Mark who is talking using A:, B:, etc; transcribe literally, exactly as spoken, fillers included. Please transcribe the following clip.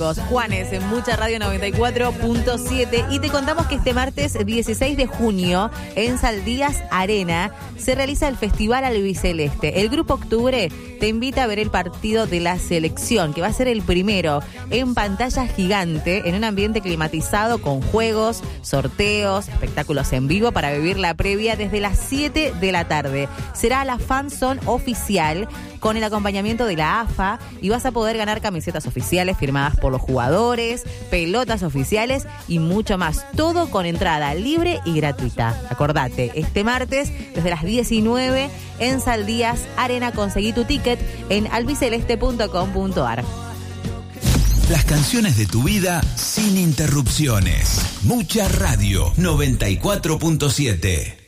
A: locos. Juanes en Mucha Radio noventa y cuatro punto siete. Y te contamos que este martes dieciséis de junio en Saldías Arena se realiza el Festival Albiceleste. El Grupo Octubre te invita a ver el partido de la selección, que va a ser el primero en pantalla gigante, en un ambiente climatizado con juegos, sorteos, espectáculos en vivo para vivir la previa desde las siete de la tarde. Será la fanzone oficial con el acompañamiento de la A F A y vas a poder ganar camisetas oficiales firmadas por los jugadores, pelotas oficiales y mucho más. Todo con entrada libre y gratuita. Acordate, este martes desde las diecinueve en Saldías Arena, conseguí tu ticket en albiceleste punto com punto ar.
B: Las canciones de tu vida sin interrupciones. Mucha Radio noventa y cuatro punto siete.